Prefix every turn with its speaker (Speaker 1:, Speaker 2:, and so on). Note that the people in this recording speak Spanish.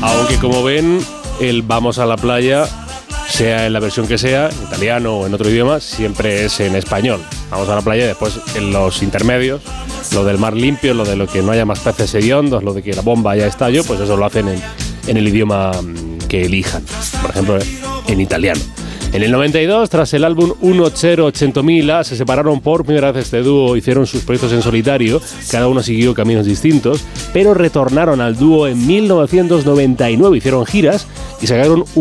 Speaker 1: Aunque como ven, el Vamos a la playa, sea en la versión que sea, en italiano o en otro idioma, siempre es en español. Vamos a la playa y después en los intermedios, lo del mar limpio, lo de lo que no haya más peces hediondos, lo de que la bomba ya estalló, pues eso lo hacen en el idioma que elijan. Por ejemplo, en italiano. En el 92, tras el álbum 1808000A, se separaron por primera vez este dúo, hicieron sus proyectos en solitario, cada uno siguió caminos distintos, pero retornaron al dúo en 1999, hicieron giras y sacaron